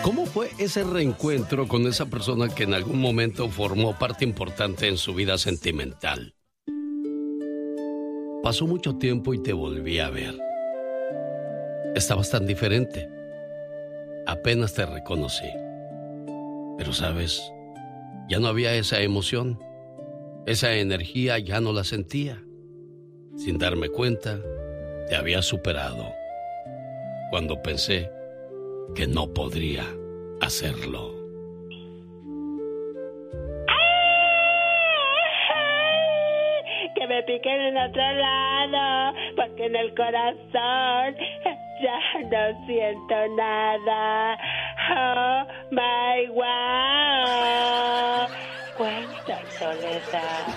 ¿Cómo fue ese reencuentro con esa persona que en algún momento formó parte importante en su vida sentimental? Pasó mucho tiempo y te volví a ver. Estabas tan diferente. Apenas te reconocí. Pero sabes, ya no había esa emoción. Esa energía ya no la sentía. Sin darme cuenta, te había superado. Cuando pensé que no podría hacerlo. Que me piquen en otro lado, porque en el corazón ya no siento nada. Oh my wow. Cuánta soledad.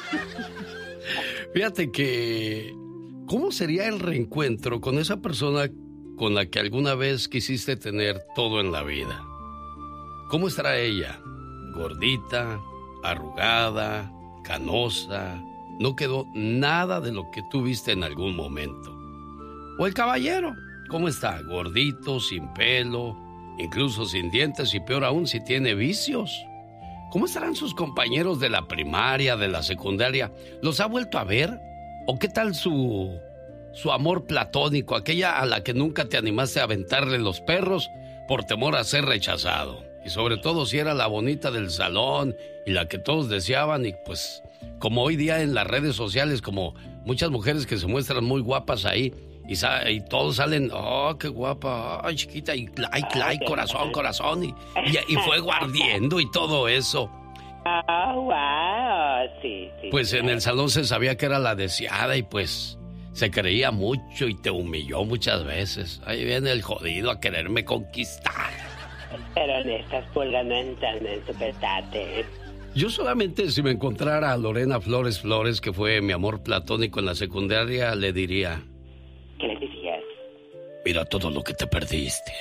Fíjate que, ¿cómo sería el reencuentro con esa persona con la que alguna vez quisiste tener todo en la vida? ¿Cómo estará ella? ¿Gordita, arrugada, canosa? No quedó nada de lo que tú viste en algún momento. O el caballero, ¿cómo está? Gordito, sin pelo, incluso sin dientes y peor aún si tiene vicios. ¿Cómo estarán sus compañeros de la primaria, de la secundaria? ¿Los ha vuelto a ver? ¿O qué tal su amor platónico, aquella a la que nunca te animaste a aventarle los perros por temor a ser rechazado? Y sobre todo si era la bonita del salón y la que todos deseaban, y pues como hoy día en las redes sociales, como muchas mujeres que se muestran muy guapas ahí y todos salen, oh, qué guapa, ay, chiquita, y like, corazón, y fuego ardiendo y todo eso. Oh, wow, sí. Pues en el salón se sabía que era la deseada y pues se creía mucho y te humilló muchas veces. Ahí viene el jodido a quererme conquistar. Pero le estás pulgando en su petate. Yo solamente si me encontrara a Lorena Flores, que fue mi amor platónico en la secundaria, le diría... ¿Qué le dirías? Mira todo lo que te perdiste.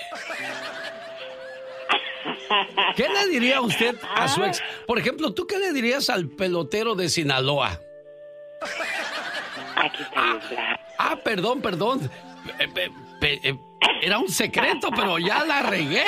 ¿Qué le diría usted a su ex? Por ejemplo, ¿tú qué le dirías al pelotero de Sinaloa? Aquí está perdón. Era un secreto, pero ya la regué.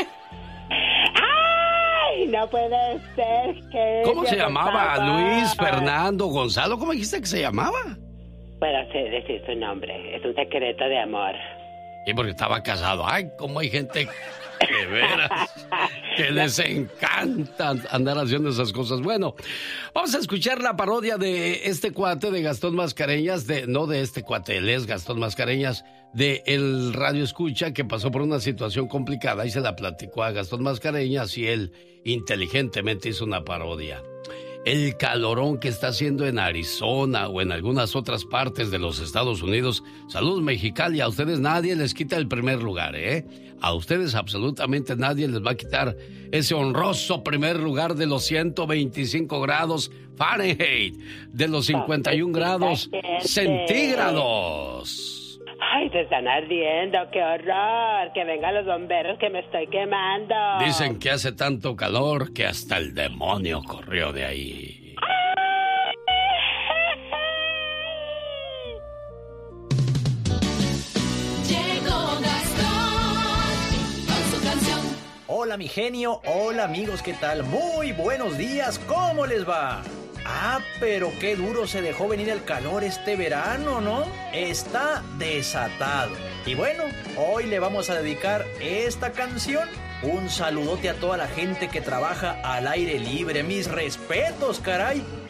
¡Ay! No puede ser que... ¿Cómo se llamaba? ¿Luis, Fernando, Gonzalo? ¿Cómo dijiste que se llamaba? Puedo decir su nombre. Es un secreto de amor. Y porque estaba casado. Ay, cómo hay gente de veras que les encanta andar haciendo esas cosas. Bueno, vamos a escuchar la parodia de este cuate de Gastón Mascareñas, no de este cuate, él es Gastón Mascareñas, de el Radio Escucha, que pasó por una situación complicada y se la platicó a Gastón Mascareñas y él inteligentemente hizo una parodia. El calorón que está haciendo en Arizona o en algunas otras partes de los Estados Unidos. Salud, Mexicali, a ustedes nadie les quita el primer lugar, ¿eh? A ustedes absolutamente nadie les va a quitar ese honroso primer lugar de los 125 grados Fahrenheit, de los 51 grados centígrados. Ay, se están ardiendo, qué horror. Que vengan los bomberos que me estoy quemando. Dicen que hace tanto calor que hasta el demonio corrió de ahí. Llegó Gastón con su canción. Hola mi genio, hola amigos, ¿qué tal? Muy buenos días, ¿cómo les va? Ah, pero qué duro se dejó venir el calor este verano, ¿no? Está desatado. Y bueno, hoy le vamos a dedicar esta canción. Un saludote a toda la gente que trabaja al aire libre. Mis respetos, caray.